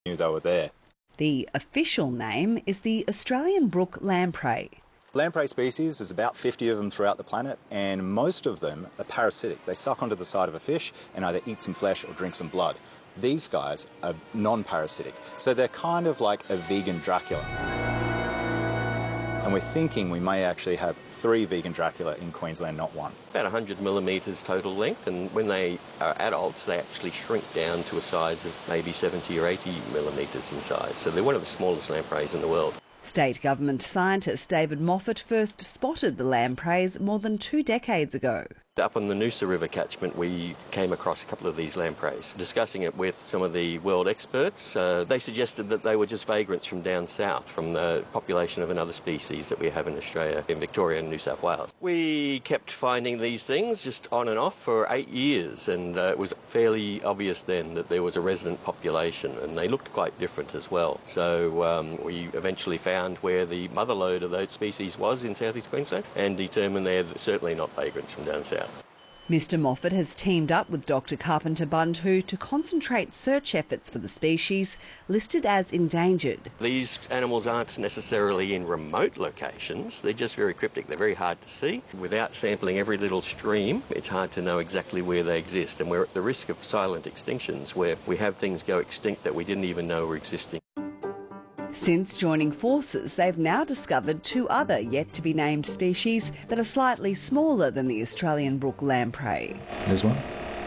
knew they were there. The official name is the Australian brook lamprey. Lamprey species, there's about 50 of them throughout the planet, and most of them are parasitic. They suck onto the side of a fish and either eat some flesh or drink some blood. These guys are non-parasitic, so they're kind of like a vegan Dracula. And we're thinking we may actually have 3 vegan Dracula in Queensland, not 1. About 100 millimetres total length, and when they are adults, they actually shrink down to a size of maybe 70 or 80 millimetres in size. So they're one of the smallest lampreys in the world. State government scientist David Moffat first spotted the lampreys more than 2 decades ago. Up on the Noosa River catchment, we came across a couple of these lampreys. Discussing it with some of the world experts, they suggested that they were just vagrants from down south, from the population of another species that we have in Australia, in Victoria and New South Wales. We kept finding these things just on and off for 8 years, and it was fairly obvious then that there was a resident population, and they looked quite different as well. So we eventually found where the mother lode of those species was in southeast Queensland, and determined they're certainly not vagrants from down south. Mr Moffat has teamed up with Dr Carpenter Buntu to concentrate search efforts for the species listed as endangered. These animals aren't necessarily in remote locations, they're just very cryptic, they're very hard to see. Without sampling every little stream, it's hard to know exactly where they exist, and we're at the risk of silent extinctions where we have things go extinct that we didn't even know were existing. Since joining forces, they've now discovered 2 other yet-to-be-named species that are slightly smaller than the Australian brook lamprey. There's one.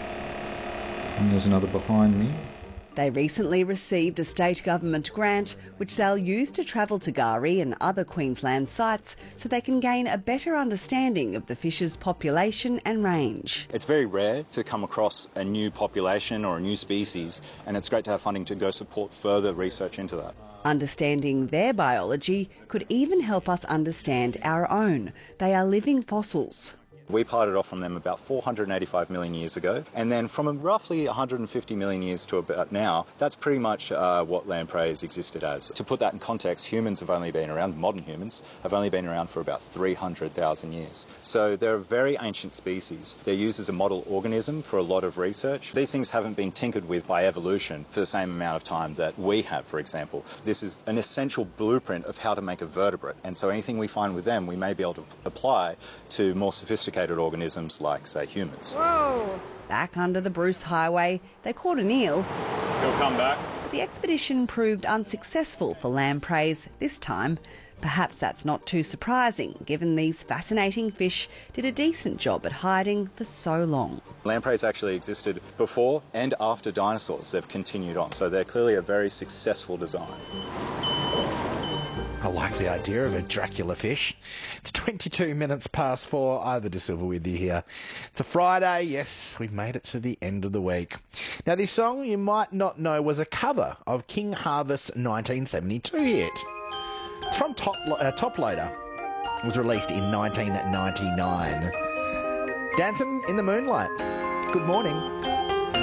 And there's another behind me. They recently received a state government grant which they'll use to travel to Gari and other Queensland sites so they can gain a better understanding of the fish's population and range. It's very rare to come across a new population or a new species, and it's great to have funding to go support further research into that. Understanding their biology could even help us understand our own. They are living fossils. We parted off from them about 485 million years ago, and then from roughly 150 million years to about now, that's pretty much what lampreys existed as. To put that in context, humans have only been around, modern humans, have only been around for about 300,000 years. So they're a very ancient species. They're used as a model organism for a lot of research. These things haven't been tinkered with by evolution for the same amount of time that we have, for example. This is an essential blueprint of how to make a vertebrate, and so anything we find with them, we may be able to apply to more sophisticated organisms like, say, humans. Whoa! Back under the Bruce Highway, they caught an eel. He'll come back. But the expedition proved unsuccessful for lampreys this time. Perhaps that's not too surprising, given these fascinating fish did a decent job at hiding for so long. Lampreys actually existed before and after dinosaurs. They've continued on, so they're clearly a very successful design. I like the idea of a Dracula fish. It's 22 minutes past 4. Ivor De Silva with you here. It's a Friday. Yes, we've made it to the end of the week. Now, this song, you might not know, was a cover of King Harvest's 1972 hit. It's from Top Loader. It was released in 1999. Dancing in the Moonlight. Good morning.